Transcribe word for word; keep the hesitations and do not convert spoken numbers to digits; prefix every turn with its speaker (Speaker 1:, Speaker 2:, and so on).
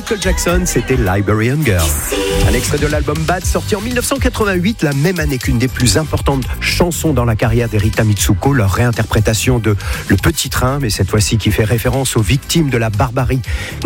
Speaker 1: Michael Jackson, c'était Librarian Girl. Un extrait de l'album Bad, sorti en dix-neuf cent quatre-vingt-huit, la même année qu'une des plus importantes chansons dans la carrière d'Erita Mitsuko, leur réinterprétation de Le Petit Train, mais cette fois-ci qui fait référence aux victimes de la barbarie